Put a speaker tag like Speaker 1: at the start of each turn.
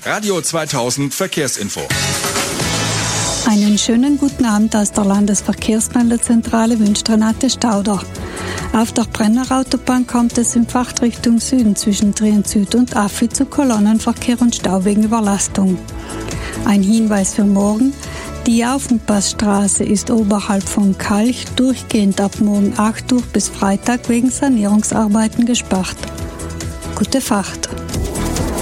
Speaker 1: Radio 2000 Verkehrsinfo.
Speaker 2: Einen schönen guten Abend aus der Landesverkehrsmeldezentrale wünscht Renate Stauder. Auf der Brennerautobahn kommt es in Fahrtrichtung Süden zwischen Trient Süd und Affi zu Kolonnenverkehr und Stau wegen Überlastung. Ein Hinweis für morgen: die Aufenpassstraße ist oberhalb von Kalch durchgehend ab morgen 8 Uhr bis Freitag wegen Sanierungsarbeiten gesperrt. Gute Fahrt!